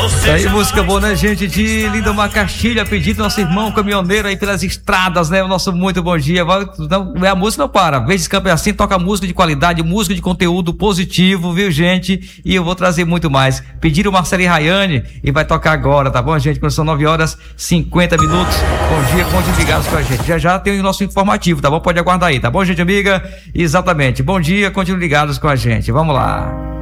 Tá aí música boa, né, gente? De Lindomar Castilho, a pedido do nosso irmão caminhoneiro aí pelas estradas, né? O nosso muito bom dia. A música não para. Vez de campo é assim, toca música de qualidade, música de conteúdo positivo, viu, gente? E eu vou trazer muito mais. Pediram o Marcelo e Rayane e vai tocar agora, tá bom, gente? Quando são 9h50. Bom dia, continue ligados com a gente. Já tem o nosso informativo, tá bom? Pode aguardar aí, tá bom, gente amiga? Exatamente. Bom dia, continue ligados com a gente. Vamos lá.